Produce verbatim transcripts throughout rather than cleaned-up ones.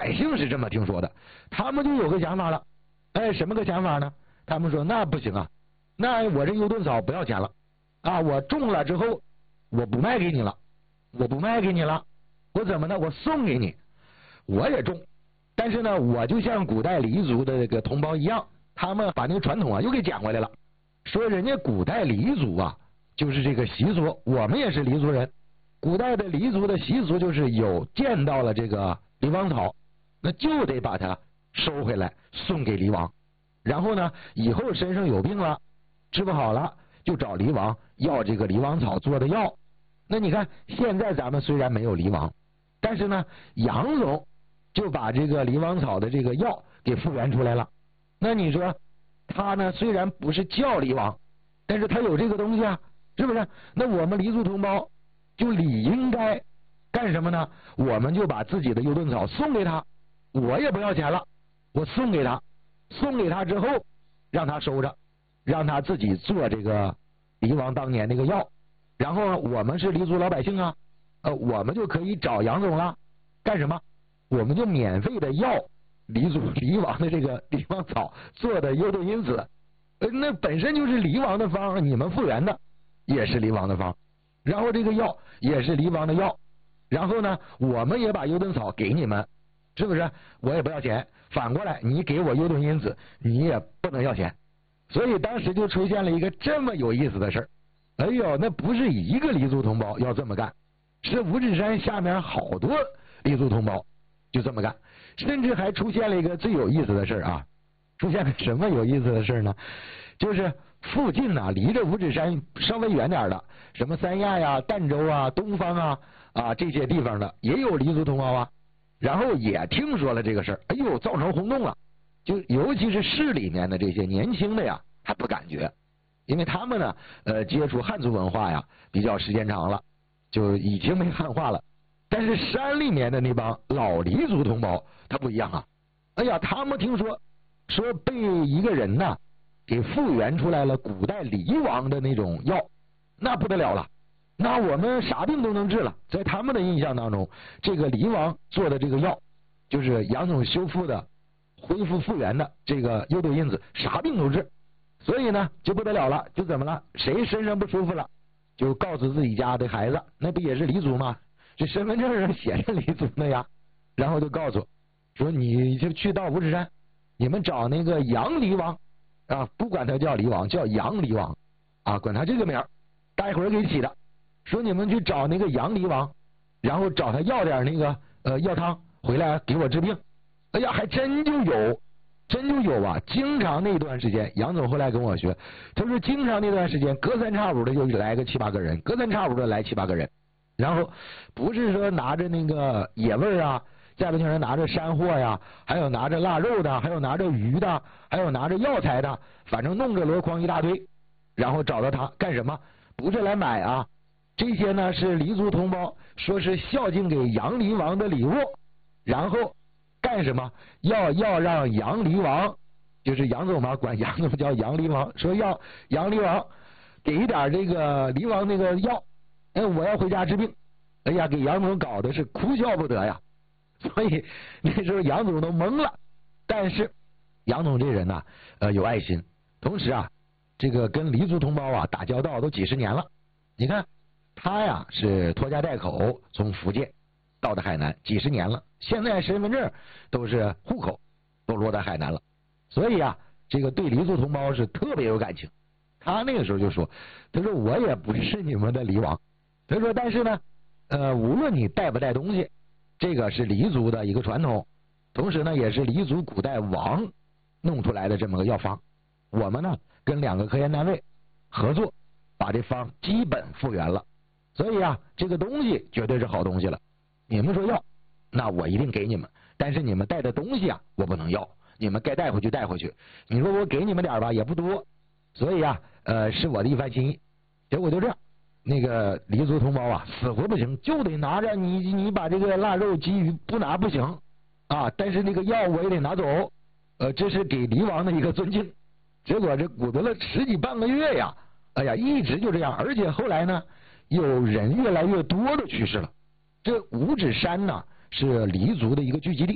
百姓是这么听说的，他们就有个想法了。哎，什么个想法呢？他们说那不行啊，那我这优顿草不要钱了啊，我种了之后我不卖给你了，我不卖给你了，我怎么呢？我送给你，我也种，但是呢，我就像古代黎族的这个同胞一样，他们把那个传统啊又给捡回来了，说人家古代黎族啊就是这个习俗，我们也是黎族人，古代的黎族的习俗就是有见到了这个黎王草，那就得把它收回来送给黎王，然后呢，以后身上有病了，治不好了，就找黎王要这个黎王草做的药。那你看，现在咱们虽然没有黎王，但是呢，杨总就把这个黎王草的这个药给复原出来了。那你说他呢，虽然不是叫黎王，但是他有这个东西啊，是不是？那我们黎族同胞就理应该干什么呢？我们就把自己的优顿草送给他，我也不要钱了，我送给他，送给他之后让他收着，让他自己做这个黎王当年那个药。然后我们是黎族老百姓啊，呃，我们就可以找杨总了，干什么？我们就免费的要黎族黎王的这个黎王草做的优顿因子，呃，那本身就是黎王的方，你们复原的也是黎王的方，然后这个药也是黎王的药，然后呢，我们也把优顿草给你们，是不是？我也不要钱，反过来你给我优顿因子，你也不能要钱，所以当时就出现了一个这么有意思的事儿。哎呦，那不是一个黎族同胞要这么干，是五指山下面好多黎族同胞就这么干，甚至还出现了一个最有意思的事啊！出现了什么有意思的事呢？就是附近呢、啊，离着五指山稍微远点的，什么三亚呀、儋州啊、东方啊啊这些地方的也有黎族同胞啊，然后也听说了这个事儿，哎呦，造成轰动了。就尤其是市里面的这些年轻的呀，还不感觉。因为他们呢，呃，接触汉族文化呀，比较时间长了，就已经没汉化了。但是山里面的那帮老黎族同胞，他不一样啊！哎呀，他们听说说被一个人呐给复原出来了古代黎王的那种药，那不得了了，那我们啥病都能治了。在他们的印象当中，这个黎王做的这个药，就是杨总修复的、恢复复原的这个优顿因子，啥病都治。所以呢，就不得了了，就怎么了？谁身上不舒服了，就告诉自己家的孩子，那不也是黎族吗？这身份证上写着黎族的呀。然后就告诉说，你就去到五指山，你们找那个杨黎王啊，不管他叫黎王，叫杨黎王啊，管他这个名儿，待会儿给起的。说你们去找那个杨黎王，然后找他要点那个呃药汤回来给我治病。哎呀，还真就有。真就有啊！经常那段时间，杨总后来跟我学，他说经常那段时间，隔三差五的就来个七八个人，隔三差五的来七八个人，然后不是说拿着那个野味啊，再不就是拿着山货呀，还有拿着腊肉的，还有拿着鱼的，还有拿着药材的，反正弄着箩筐一大堆，然后找到他干什么？不是来买啊，这些呢是黎族同胞说是孝敬给杨黎王的礼物，然后。干什么？要要让杨黎王，就是杨总嘛，管杨总叫杨黎王，说要杨黎王给一点这个黎王那个药，哎，我要回家治病。哎呀，给杨总搞的是哭笑不得呀。所以那时候杨总都懵了。但是杨总这人呐、啊，呃，有爱心，同时啊，这个跟黎族同胞啊打交道都几十年了。你看他呀是拖家带口从福建到的海南几十年了，现在身份证都是户口都落在海南了，所以啊，这个对黎族同胞是特别有感情。他那个时候就说，他说我也不是你们的黎王，他说但是呢，呃，无论你带不带东西，这个是黎族的一个传统，同时呢，也是黎族古代王弄出来的这么个药方。我们呢跟两个科研单位合作，把这方基本复原了，所以啊，这个东西绝对是好东西了。你们说要，那我一定给你们，但是你们带的东西啊，我不能要，你们该带回去带回去。你说我给你们点吧，也不多，所以啊，呃，是我的一番心意。结果就这样，那个黎族同胞啊，死活不行，就得拿着你，你把这个腊肉鲫鱼不拿不行啊，但是那个药我也得拿走，呃，这是给黎王的一个尊敬。结果这鼓捣了十几半个月呀，哎呀，一直就这样，而且后来呢，有人越来越多的去世了。这五指山呢是黎族的一个聚集地，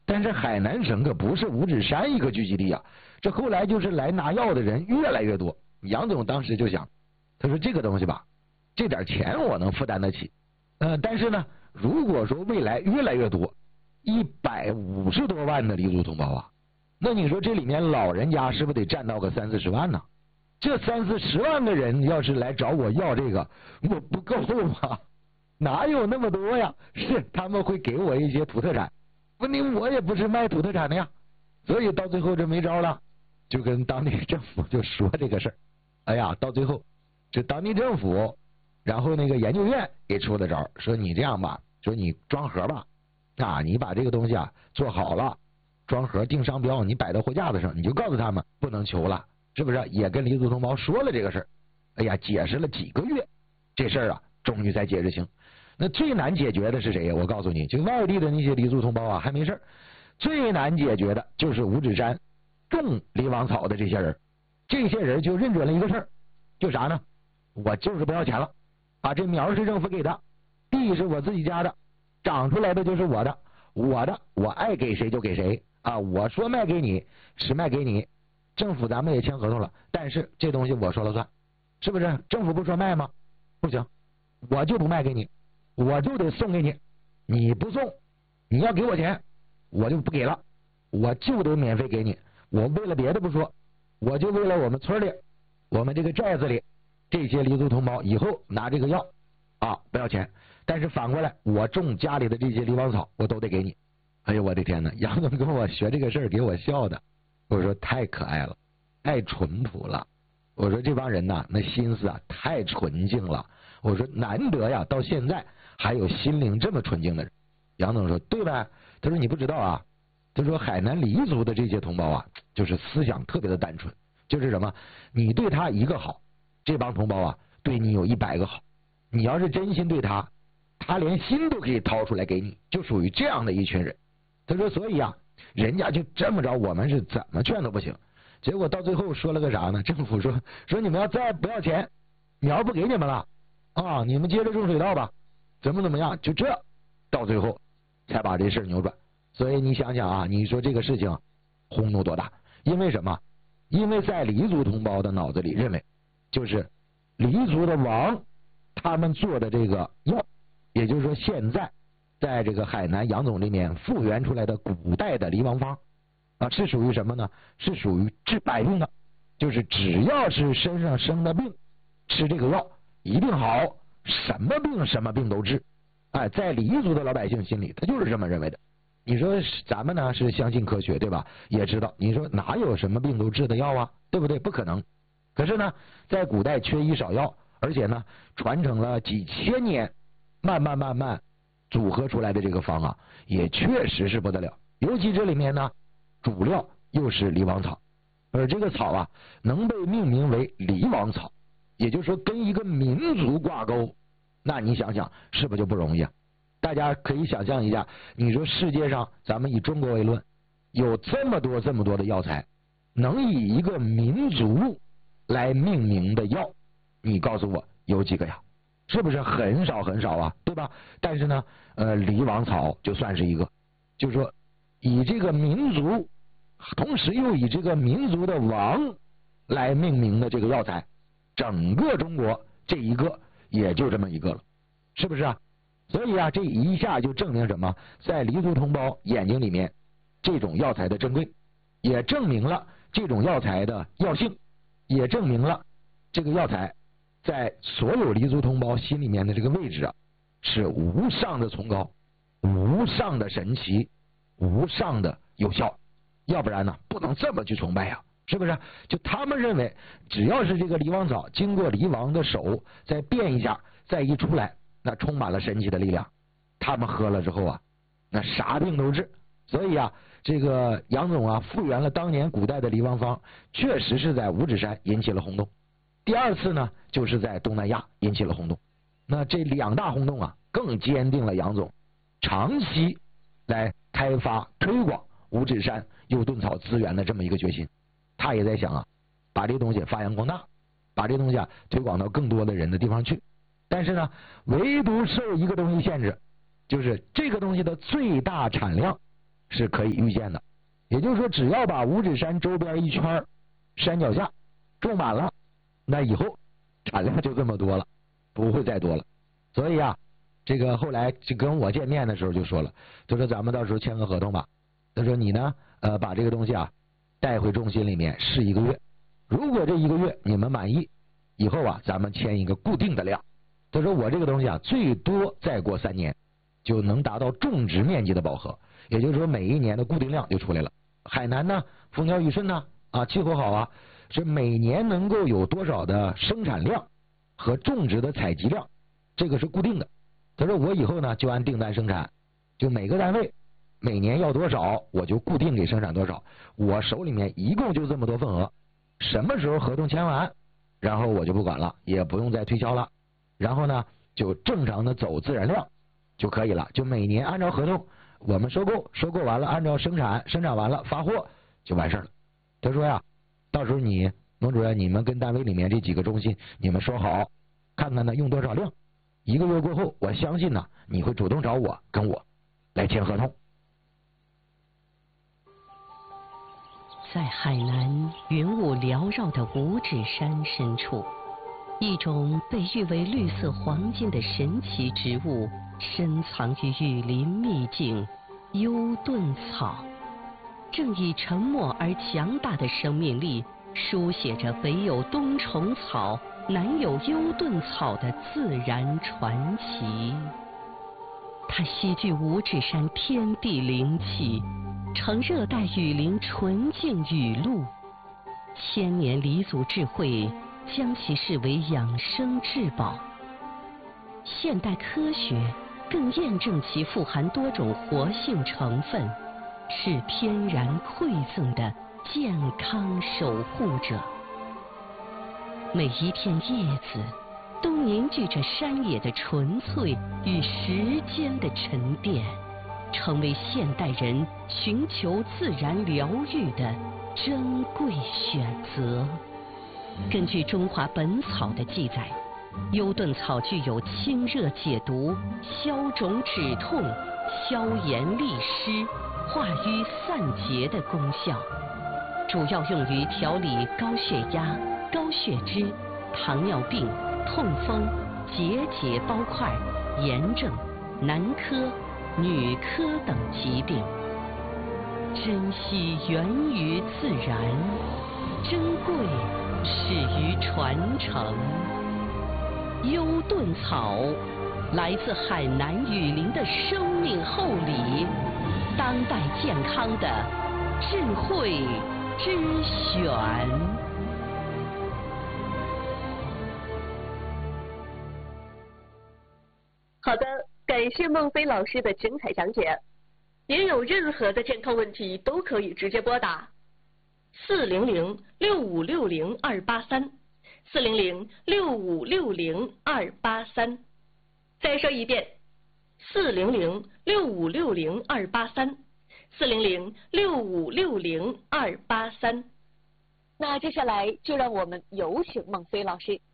但是海南省可不是五指山一个聚集地啊，这后来就是来拿药的人越来越多。杨总当时就想，他说这个东西吧，这点钱我能负担得起，呃，但是呢，如果说未来越来越多，一百五十多万的黎族同胞啊，那你说这里面老人家是不是得占到个三四十万呢？这三四十万的人要是来找我要这个，我不够吗？哪有那么多呀？是他们会给我一些土特产，问题我也不是卖土特产的呀，所以到最后这没招了，就跟当地政府就说这个事儿。哎呀，到最后这当地政府，然后那个研究院给出了招，说你这样吧，说你装盒吧，啊，你把这个东西啊做好了，装盒定商标，你摆到货架子上，你就告诉他们不能求了，是不是？也跟黎族同胞说了这个事儿。哎呀，解释了几个月，这事儿啊终于才解释清。那最难解决的是谁？我告诉你，就外地的那些黎族同胞啊还没事，最难解决的就是五指山种黎王草的这些人。这些人就认准了一个事儿，就啥呢？我就是不要钱了啊！这苗是政府给的，地是我自己家的，长出来的就是我的，我的我爱给谁就给谁啊！我说卖给你是卖给你，政府咱们也签合同了，但是这东西我说了算，是不是？政府不说卖吗？不行，我就不卖给你，我就得送给你，你不送，你要给我钱，我就不给了，我就得免费给你。我为了别的不说，我就为了我们村里，我们这个寨子里这些黎族同胞以后拿这个药啊不要钱，但是反过来我种家里的这些黎王草我都得给你。哎呦我的天哪，杨总跟我学这个事儿给我笑的，我说太可爱了，太淳朴了。我说这帮人呐，那心思啊太纯净了。我说难得呀，到现在还有心灵这么纯净的人。杨总说对呗，他说你不知道啊，他说海南黎族的这些同胞啊，就是思想特别的单纯，就是什么，你对他一个好，这帮同胞啊对你有一百个好，你要是真心对他，他连心都可以掏出来给你，就属于这样的一群人。他说所以啊，人家就这么着，我们是怎么劝都不行。结果到最后说了个啥呢？政府说说你们要再不要钱，苗不给你们了啊，你们接着种水稻吧，怎么怎么样，就这到最后才把这事扭转。所以你想想啊，你说这个事情轰动多大？因为什么？因为在黎族同胞的脑子里认为，就是黎族的王他们做的这个药，也就是说现在在这个海南杨总里面复原出来的古代的黎王方啊，是属于什么呢？是属于治百病的，就是只要是身上生的病，吃这个药一定好，什么病什么病都治。哎，在黎族的老百姓心里，他就是这么认为的。你说咱们呢是相信科学，对吧？也知道，你说哪有什么病都治的药啊，对不对？不可能。可是呢，在古代缺医少药，而且呢传承了几千年，慢慢慢慢组合出来的这个方啊，也确实是不得了。尤其这里面呢，主料又是黎王草，而这个草啊能被命名为黎王草，也就是说跟一个民族挂钩，那你想想是不是就不容易啊？大家可以想象一下，你说世界上咱们以中国为论，有这么多这么多的药材，能以一个民族来命名的药，你告诉我有几个呀？是不是很少很少啊，对吧？但是呢，呃，黎王草就算是一个，就是说以这个民族，同时又以这个民族的王来命名的这个药材，整个中国这一个也就这么一个了，是不是啊？所以啊，这一下就证明什么？在黎族同胞眼睛里面，这种药材的珍贵，也证明了这种药材的药性，也证明了这个药材在所有黎族同胞心里面的这个位置啊，是无上的崇高，无上的神奇，无上的有效。要不然呢，不能这么去崇拜呀、啊，是不是？就他们认为，只要是这个黎王草经过黎王的手再变一下，再一出来，那充满了神奇的力量，他们喝了之后啊，那啥病都治。所以啊，这个杨总啊复原了当年古代的黎王方，确实是在五指山引起了轰动。第二次呢，就是在东南亚引起了轰动。那这两大轰动啊，更坚定了杨总长期来开发推广五指山右盾草资源的这么一个决心。他也在想啊，把这东西发扬光大，把这东西啊推广到更多的人的地方去。但是呢，唯独受一个东西限制，就是这个东西的最大产量是可以预见的。也就是说，只要把五指山周边一圈山脚下种满了，那以后产量就这么多了，不会再多了。所以啊，这个后来就跟我见面的时候就说了，就说咱们到时候签个合同吧。他说你呢，呃，把这个东西啊带回中心里面试一个月，如果这一个月你们满意，以后啊咱们签一个固定的量。他说我这个东西啊，最多再过三年就能达到种植面积的饱和，也就是说每一年的固定量就出来了。海南呢，风调雨顺呢，啊，气候好啊，是每年能够有多少的生产量和种植的采集量，这个是固定的。他说我以后呢就按订单生产，就每个单位每年要多少，我就固定给生产多少，我手里面一共就这么多份额，什么时候合同签完，然后我就不管了，也不用再推销了，然后呢就正常的走自然量就可以了，就每年按照合同我们收购，收购完了按照生产，生产完了发货就完事了。他说呀，到时候你农主任你们跟单位里面这几个中心你们说好，看看呢用多少量，一个月过后我相信呢你会主动找我跟我来签合同。 在海南云雾缭绕的五指山深处，一种被誉为绿色黄金的神奇植物深藏于雨林秘境——幽盾草，正以沉默而强大的生命力，书写着北有冬虫草，南有幽盾草的自然传奇。它吸聚五指山天地灵气，呈热带雨林纯净雨露，千年黎族智慧将其视为养生至宝。现代科学更验证其富含多种活性成分，是天然馈赠的健康守护者。每一片叶子都凝聚着山野的纯粹与时间的沉淀，成为现代人寻求自然疗愈的珍贵选择。根据《中华本草》的记载，幽盾草具有清热解毒、消肿止痛、消炎利湿、化瘀散结的功效，主要用于调理高血压、高血脂、糖尿病、痛风、结节包块、炎症、男科、女科等疾病。珍惜源于自然，珍贵始于传承。幽盾草来自海南雨林的生命厚礼，当代健康的智慧之选。 好的，感谢孟非老师的精彩讲解。您有任何的健康问题都可以直接拨打四零零六五六零二八三，四零零六五六零二八三。再说一遍，四零零六五六零二八三，四零零六五六零二八三。那接下来就让我们有请孟非老师。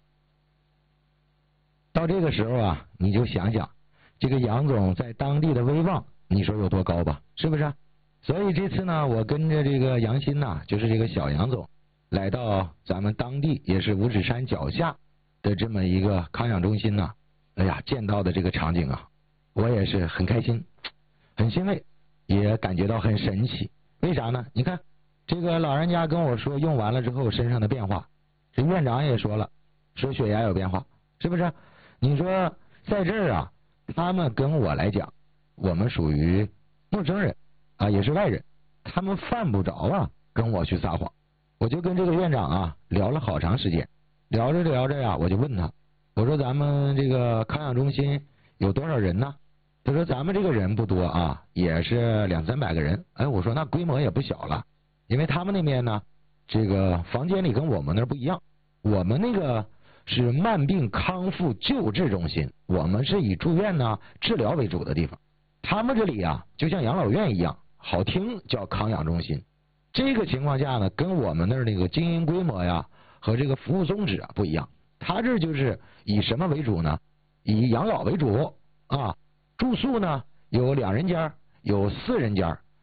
到这个时候啊，你就想想这个杨总在当地的威望，你说有多高吧，是不是？所以这次呢，我跟着这个杨鑫呐，就是这个小杨总，来到咱们当地也是五指山脚下的这么一个康养中心呐，哎呀，见到的这个场景啊，我也是很开心，很欣慰，也感觉到很神奇。为啥呢？你看这个老人家跟我说用完了之后身上的变化，这院长也说了，说血压有变化，是不是？你说在这儿啊，他们跟我来讲，我们属于陌生人啊，也是外人，他们犯不着啊跟我去撒谎。我就跟这个院长啊聊了好长时间，聊着聊着呀、啊，我就问他，我说咱们这个康养中心有多少人呢？他说咱们这个人不多啊，也是两三百个人。哎，我说那规模也不小了，因为他们那边呢，这个房间里跟我们那儿不一样，我们那个是慢病康复救治中心，我们是以住院呢治疗为主的地方。他们这里啊，就像养老院一样，好听叫康养中心。这个情况下呢，跟我们那儿那个经营规模呀和这个服务宗旨啊不一样。他这就是以什么为主呢？以养老为主啊。住宿呢有两人间，有四人间，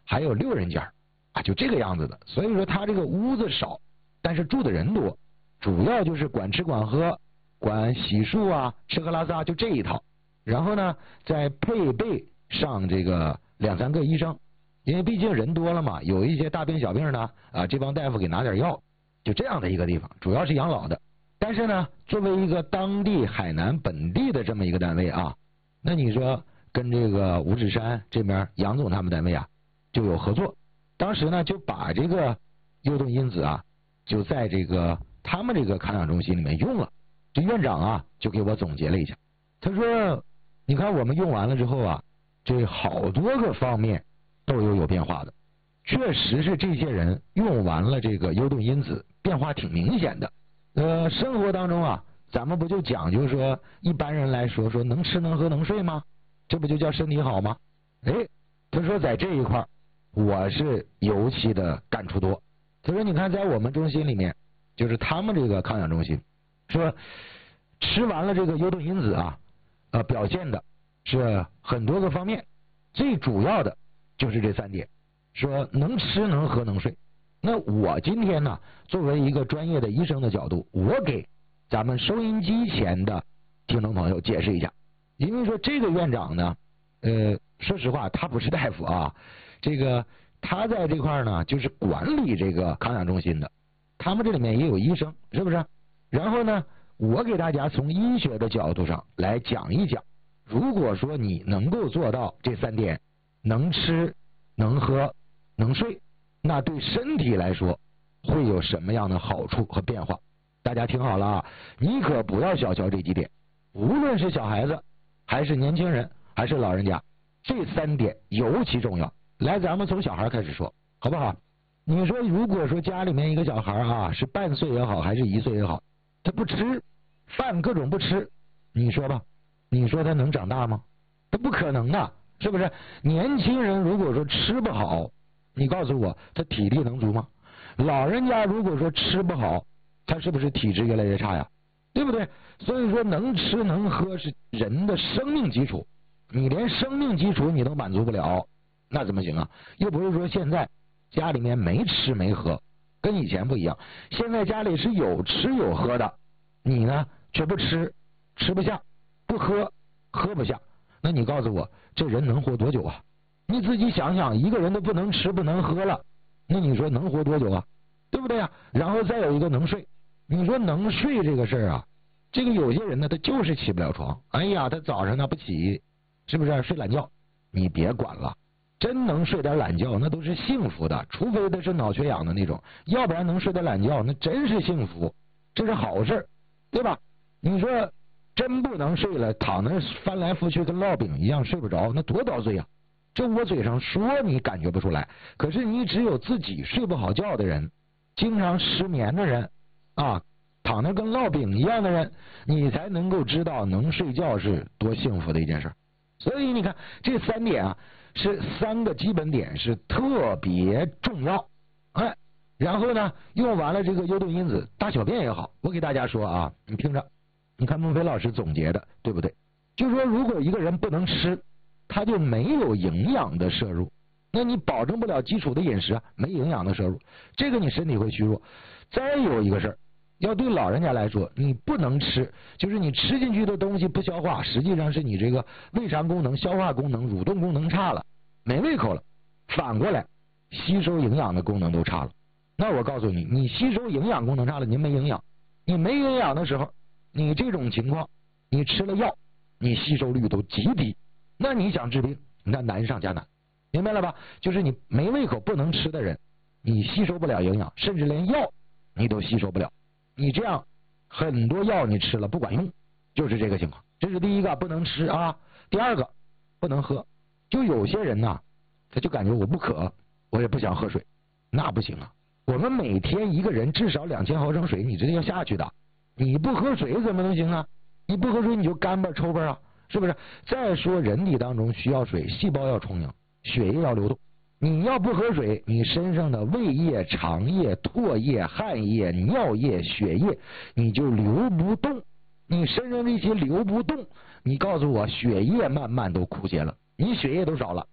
还有六人间啊，就这个样子的。所以说他这个屋子少，但是住的人多，主要就是管吃管喝，管洗漱啊，吃喝拉撒就这一套。然后呢，再配备上这个两三个医生，因为毕竟人多了嘛，有一些大病小病呢，啊，这帮大夫给拿点药，就这样的一个地方，主要是养老的。但是呢，作为一个当地海南本地的这么一个单位啊，那你说跟这个五指山这边杨总他们单位啊就有合作，当时呢就把这个优动因子啊就在这个他们这个康养中心里面用了。这院长啊就给我总结了一下，他说你看我们用完了之后啊，这好多个方面都有有变化的，确实是这些人用完了这个优动因子变化挺明显的。呃，生活当中啊，咱们不就讲究说一般人来说说能吃能喝能睡吗？这不就叫身体好吗？哎，他说在这一块我是尤其的感触多。他说你看在我们中心里面，就是他们这个康养中心，说吃完了这个优动因子啊，呃，表现的是很多个方面，最主要的就是这三点，说能吃能喝能睡。那我今天呢，作为一个专业的医生的角度，我给咱们收音机前的听众朋友解释一下，因为说这个院长呢，呃，说实话他不是大夫啊，这个他在这块呢就是管理这个康养中心的，他们这里面也有医生，是不是？然后呢，我给大家从医学的角度上来讲一讲，如果说你能够做到这三点，能吃能喝能睡，那对身体来说会有什么样的好处和变化？大家听好了啊，你可不要小瞧这几点，无论是小孩子还是年轻人还是老人家，这三点尤其重要。来，咱们从小孩开始说好不好？你说如果说家里面一个小孩啊，是半岁也好还是一岁也好，他不吃饭，各种不吃，你说吧，你说他能长大吗？他不可能的，是不是？年轻人如果说吃不好，你告诉我他体力能足吗？老人家如果说吃不好，他是不是体质越来越差呀？对不对？所以说能吃能喝是人的生命基础，你连生命基础你都满足不了，那怎么行啊？又不是说现在家里面没吃没喝，跟以前不一样，现在家里是有吃有喝的，你呢却不吃，吃不下，不喝，喝不下，那你告诉我这人能活多久啊？你自己想想，一个人都不能吃不能喝了，那你说能活多久啊？对不对啊？然后再有一个能睡，你说能睡这个事儿啊，这个有些人呢他就是起不了床，哎呀他早上呢不起，是不是睡懒觉？你别管了，真能睡点懒觉那都是幸福的，除非他是脑缺氧的那种，要不然能睡点懒觉那真是幸福，这是好事，对吧？你说真不能睡了，躺那翻来覆去跟烙饼一样睡不着，那多遭罪啊！这我嘴上说你感觉不出来，可是你只有自己睡不好觉的人，经常失眠的人啊，躺那跟烙饼一样的人，你才能够知道能睡觉是多幸福的一件事。所以你看这三点啊，是三个基本点，是特别重要。哎，然后呢，用完了这个优动因子，大小便也好，我给大家说啊，你听着，你看孟非老师总结的对不对？就说如果一个人不能吃，他就没有营养的摄入，那你保证不了基础的饮食啊，没营养的摄入，这个你身体会虚弱。再有一个事儿，要对老人家来说，你不能吃，就是你吃进去的东西不消化，实际上是你这个胃肠功能、消化功能、蠕动功能差了，没胃口了，反过来吸收营养的功能都差了。那我告诉你，你吸收营养功能差了，你没营养，你没营养的时候，你这种情况，你吃了药，你吸收率都极低。那你想治病，那难上加难，明白了吧？就是你没胃口不能吃的人，你吸收不了营养，甚至连药你都吸收不了。你这样很多药你吃了不管用，就是这个情况。这是第一个，不能吃啊。第二个，不能喝。就有些人呐、啊，他就感觉我不渴，我也不想喝水，那不行啊。我们每天一个人至少两千毫升水，你这要下去的。你不喝水怎么能行啊？你不喝水你就干巴抽巴啊。是不是？再说人体当中需要水，细胞要充盈，血液要流动。你要不喝水，你身上的胃液、肠液、唾液、汗液、尿液、血液你就流不动。你身上这些流不动，你告诉我血液慢慢都枯竭了，你血液都少了，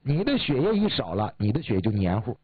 你的血液一少了，你的血就黏糊，